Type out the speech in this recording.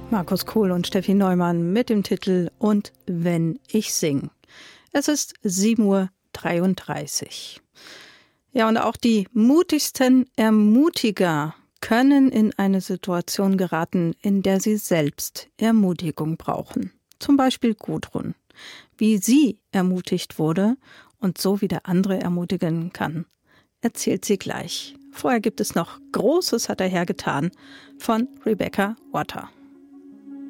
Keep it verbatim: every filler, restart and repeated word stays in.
Markus Kohl und Steffi Neumann mit dem Titel Und wenn ich sing. Es ist sieben Uhr dreiunddreißig. Ja, und auch die mutigsten Ermutiger können in eine Situation geraten, in der sie selbst Ermutigung brauchen. Zum Beispiel Gudrun. Wie sie ermutigt wurde und so wieder andere ermutigen kann, erzählt sie gleich. Vorher gibt es noch Großes hat er hergetan von Rebecca Water.